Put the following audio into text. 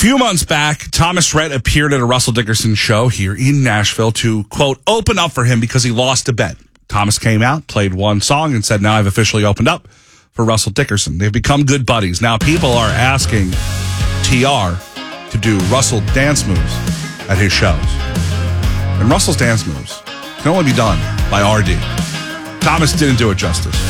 few months back, Thomas Rhett appeared at a Russell Dickerson show here in Nashville to, quote, open up for him because he lost a bet. Thomas came out, played one song, and said, now I've officially opened up for Russell Dickerson. They've become good buddies. Now people are asking TR to do Russell dance moves at his shows. And Russell's dance moves can only be done by RD. Thomas didn't do it justice.